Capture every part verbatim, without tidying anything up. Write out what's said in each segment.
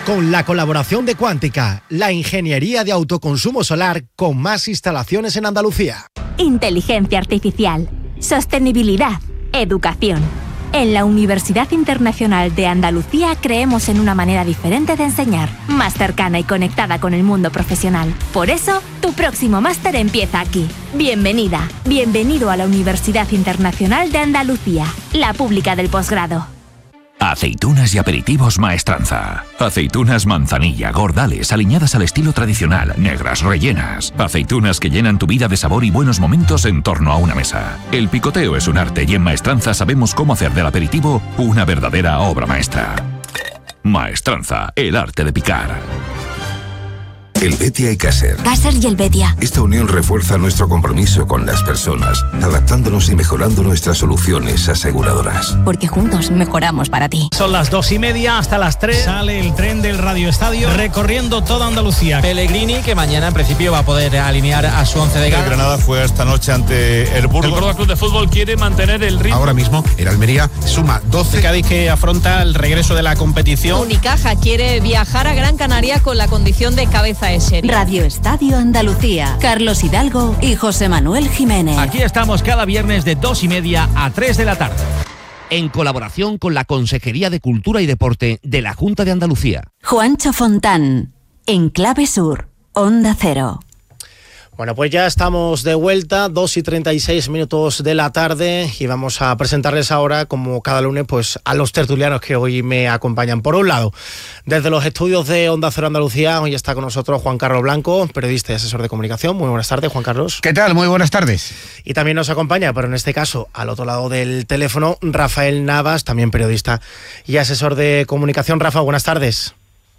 Con la colaboración de Cuántica, la ingeniería de autoconsumo solar con más instalaciones en Andalucía. Inteligencia artificial, sostenibilidad, educación. En la Universidad Internacional de Andalucía creemos en una manera diferente de enseñar, más cercana y conectada con el mundo profesional. Por eso, tu próximo máster empieza aquí. Bienvenida, bienvenido a la Universidad Internacional de Andalucía, la pública del posgrado. Aceitunas y aperitivos Maestranza. Aceitunas manzanilla, gordales, aliñadas al estilo tradicional, negras, rellenas. Aceitunas que llenan tu vida de sabor y buenos momentos en torno a una mesa. El picoteo es un arte y en Maestranza sabemos cómo hacer del aperitivo una verdadera obra maestra. Maestranza, el arte de picar. Helvetia y Caser. Caser y Helvetia. Esta unión refuerza nuestro compromiso con las personas, adaptándonos y mejorando nuestras soluciones aseguradoras. Porque juntos mejoramos para ti. Son las dos y media, hasta las tres sale el tren del Radio Estadio recorriendo toda Andalucía. Pellegrini, que mañana en principio va a poder alinear a su once de gala. El Granada fue esta noche ante el Burgos. El Córdoba Club de Fútbol quiere mantener el ritmo. Ahora mismo el Almería suma doce. El Cádiz, que afronta el regreso de la competición. Unicaja quiere viajar a Gran Canaria con la condición de cabeza de serie. Radio Estadio Andalucía. Carlos Hidalgo y José Manuel Jiménez. Aquí estamos cada viernes de dos y media a tres de la tarde. En colaboración con la Consejería de Cultura y Deporte de la Junta de Andalucía. Juancho Fontán, en Clave Sur, Onda Cero. Bueno, pues ya estamos de vuelta, dos y treinta y seis minutos de la tarde, y vamos a presentarles ahora, como cada lunes, pues a los tertulianos que hoy me acompañan. Por un lado, desde los estudios de Onda Cero Andalucía, hoy está con nosotros Juan Carlos Blanco, periodista y asesor de comunicación. Muy buenas tardes, Juan Carlos. ¿Qué tal? Muy buenas tardes. Y también nos acompaña, pero en este caso, al otro lado del teléfono, Rafael Navas, también periodista y asesor de comunicación. Rafa, buenas tardes.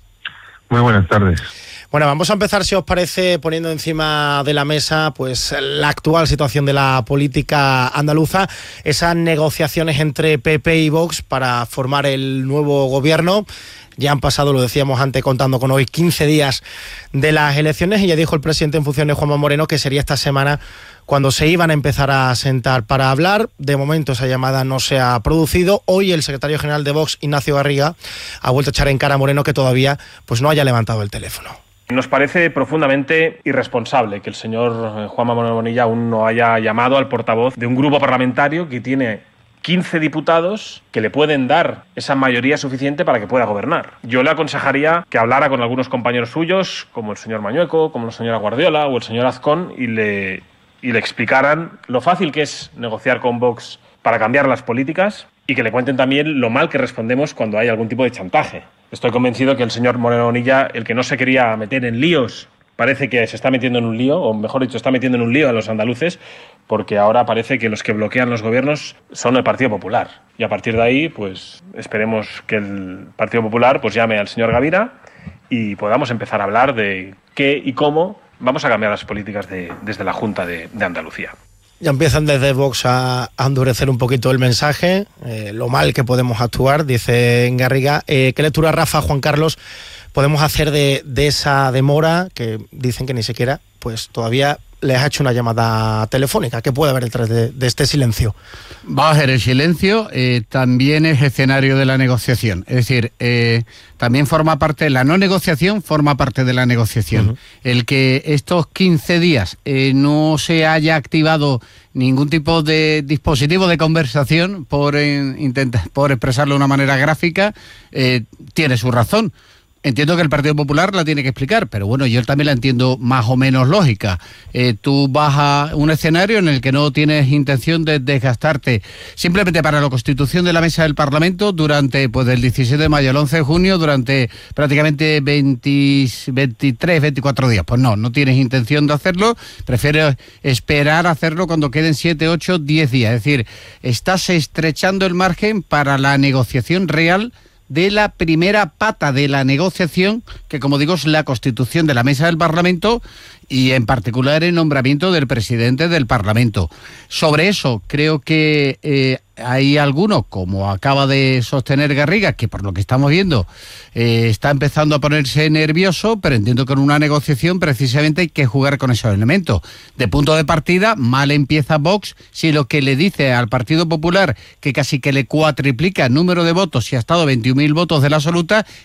Muy buenas tardes. Bueno, vamos a empezar, si os parece, poniendo encima de la mesa pues la actual situación de la política andaluza, esas negociaciones entre P P y Vox para formar el nuevo gobierno. Ya han pasado, lo decíamos antes, contando con hoy, quince días de las elecciones, y ya dijo el presidente en funciones, Juanma Moreno, que sería esta semana cuando se iban a empezar a sentar para hablar. De momento esa llamada no se ha producido. Hoy el secretario general de Vox, Ignacio Garriga, ha vuelto a echar en cara a Moreno que todavía pues no haya levantado el teléfono. Nos parece profundamente irresponsable que el señor Juanma Moreno Bonilla aún no haya llamado al portavoz de un grupo parlamentario que tiene quince diputados que le pueden dar esa mayoría suficiente para que pueda gobernar. Yo le aconsejaría que hablara con algunos compañeros suyos, como el señor Mañueco, como la señora Guardiola o el señor Azcón, y le, y le explicaran lo fácil que es negociar con Vox para cambiar las políticas, y que le cuenten también lo mal que respondemos cuando hay algún tipo de chantaje. Estoy convencido que el señor Moreno Bonilla, el que no se quería meter en líos, parece que se está metiendo en un lío, o mejor dicho, está metiendo en un lío a los andaluces, porque ahora parece que los que bloquean los gobiernos son el Partido Popular. Y a partir de ahí, pues esperemos que el Partido Popular pues llame al señor Gavira y podamos empezar a hablar de qué y cómo vamos a cambiar las políticas de, desde la Junta de, de Andalucía. Ya empiezan desde Vox a, a endurecer un poquito el mensaje, eh, lo mal que podemos actuar, dice Garriga. Eh, ¿Qué lectura, Rafa, Juan Carlos, podemos hacer de, de esa demora que dicen que ni siquiera, pues todavía les ha hecho una llamada telefónica? ¿Qué puede haber detrás de, de este silencio? Va a ser el silencio, eh, también es escenario de la negociación. Es decir, eh, también forma parte, la no negociación forma parte de la negociación. Uh-huh. El que estos quince días eh, no se haya activado ningún tipo de dispositivo de conversación, por, eh, intenta, por expresarlo de una manera gráfica, eh, tiene su razón. Entiendo que el Partido Popular la tiene que explicar, pero bueno, yo también la entiendo más o menos lógica. Eh, tú vas a un escenario en el que no tienes intención de desgastarte simplemente para la constitución de la mesa del Parlamento durante, pues, del diecisiete de mayo al once de junio, durante prácticamente veinte, veintitrés, veinticuatro días. Pues no, no tienes intención de hacerlo, prefieres esperar a hacerlo cuando queden siete, ocho, diez días. Es decir, estás estrechando el margen para la negociación real de la primera pata de la negociación, que, como digo, es la constitución de la mesa del Parlamento y en particular el nombramiento del presidente del Parlamento. Sobre eso creo que eh, hay algunos, como acaba de sostener Garriga, que por lo que estamos viendo eh, está empezando a ponerse nervioso, pero entiendo que en una negociación precisamente hay que jugar con esos elementos. De punto de partida, mal empieza Vox si lo que le dice al Partido Popular, que casi que le cuatriplica el número de votos, si ha estado veintiún mil votos de la absoluta,